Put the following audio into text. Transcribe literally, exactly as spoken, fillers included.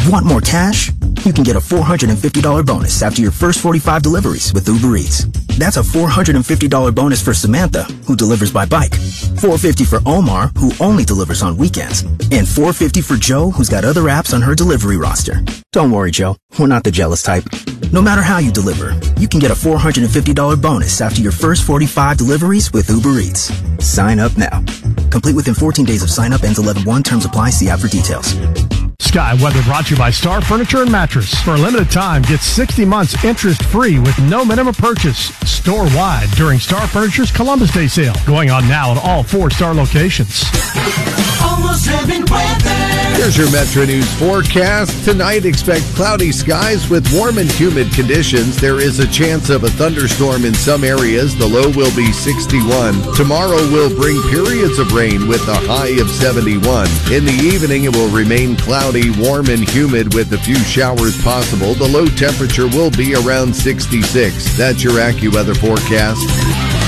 Want more cash? You can get a four hundred fifty dollars bonus after your first forty-five deliveries with Uber Eats. That's a four hundred fifty dollars bonus for Samantha, who delivers by bike, four hundred fifty dollars for Omar, who only delivers on weekends, and four hundred fifty dollars for Joe, who's got other apps on her delivery roster. Don't worry, Joe. We're not the jealous type. No matter how you deliver, you can get a four hundred fifty dollars bonus after your first forty-five deliveries with Uber Eats. Sign up now. Complete within fourteen days of sign up. Ends eleven one. Terms apply. See app for details. Sky Weather brought to you by Star Furniture and Mattress. For a limited time, get sixty months interest-free with no minimum purchase. Store-wide during Star Furniture's Columbus Day sale. Going on now at all four Star locations. Almost Heaven weather. Here's your Metro News forecast. Tonight, expect cloudy skies with warm and humid conditions. There is a chance of a thunderstorm in some areas. The low will be sixty-one. Tomorrow will bring periods of rain with a high of seventy-one. In the evening, it will remain cloudy, warm, and humid with a few showers possible. The low temperature will be around sixty-six. That's your AccuWeather forecast.